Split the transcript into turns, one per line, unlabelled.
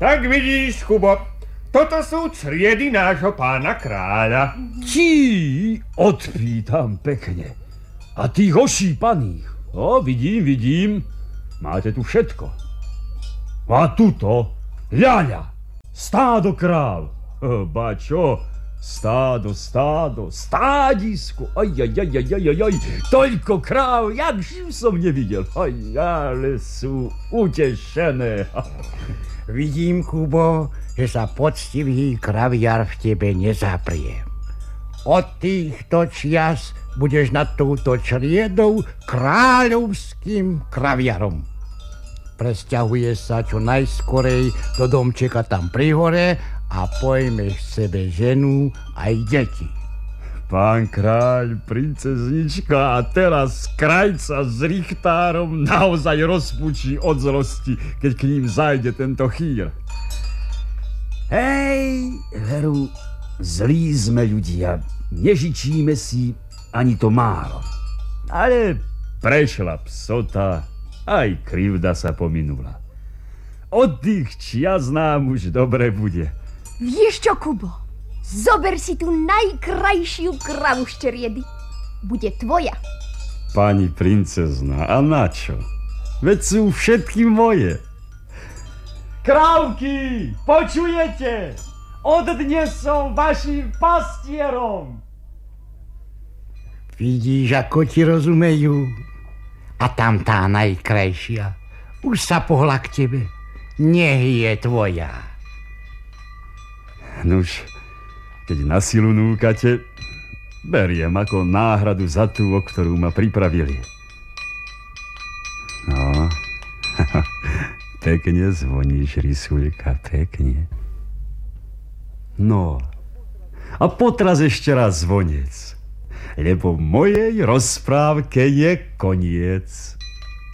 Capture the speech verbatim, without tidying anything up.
Tak vidíš, Kubo, toto sú criedy nášho pána kráľa.
Tí, odpýtam pekne. A tých ošípaných. No, vidím, vidím. Máte tu všetko. A tuto, ľaľa, stádo kráv. Ba čo? Stádo, stádo, stádisko. Aj, aj, aj, aj, aj, aj, toľko kráv, jak živ som nevidel. Aj, ale sú utešené.
Vidím, Kubo, že sa poctivý kraviar v tebe nezaprie. Od týchto čias budeš nad touto čriedou kráľovským kraviarom. Presťahuje sa čo najskorej do domčeka tam pri hore a pojmeš sebe ženu aj deti.
Pán kráľ, princeznička, a teraz krajca s richtárom naozaj rozpučí od zlosti, keď k ním zajde tento chýr. Hej, veru, zlí sme ľudia, nežičíme si ani to málo. Ale prešla psota, aj krivda sa pominula. Od tých čias nám už dobre bude.
Vieš čo, Kubo? Zober si tú najkrajšiu kravu z čriedy. Bude tvoja.
Pani princezna, a na čo? Veď sú všetky moje. Krávky, počujete? Od dnes som vašim pastierom.
Vidíš, ako ti rozumejú? A tam tá najkrajšia už sa pohla k tebe. Nech je tvoja.
Nuž, keď na silu núkate, beriem ako náhradu za tú, o ktorú ma pripravili. No, pekne zvoníš, Rysulka, pekne. No, a potraz ešte raz zvonec, lebo mojej rozprávke je koniec.